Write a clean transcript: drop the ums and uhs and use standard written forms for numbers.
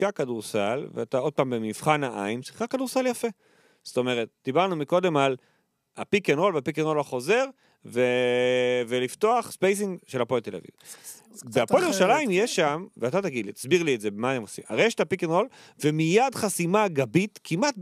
שיחקה כדורסל, ואתה עוד פעם במבחן העין, שיחקה כדורסל יפה. זאת אומרת, דיברנו מקודם על הפיק אנד רול, והפיק אנד רול החוזר, ולפתוח ספייסינג של הפועל תל אביב. והפועל ירושלים יש שם, ואתה תגיד לי, תסביר לי את זה, מה הם עושים. הרי יש את הפיק אנד רול, ומיד חסימה גבית, כמעט